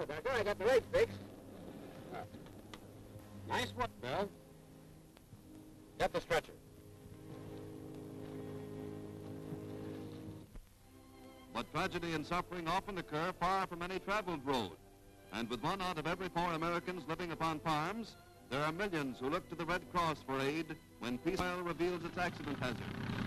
Hello, Doctor. I got the leg fixed. Nice work, Bill. Get the stretcher. But tragedy and suffering often occur far from any traveled road. And with 1 out of every 4 Americans living upon farms, there are millions who look to the Red Cross for aid when peace oil reveals its accident hazard.